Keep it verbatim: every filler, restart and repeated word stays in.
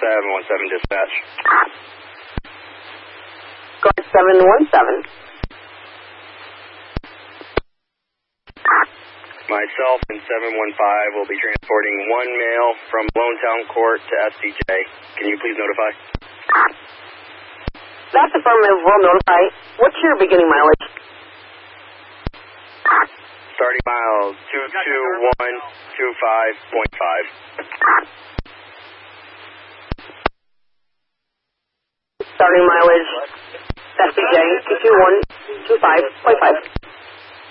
seven one seven dispatch. Guard seven one seven. Myself and seven one five will be transporting one male from Lone Town Court to S C J. Can you please notify? That's affirmative. We'll notify. What's your beginning mileage? Starting miles two two one two five point five. Starting mileage, S C J two two one two five point five.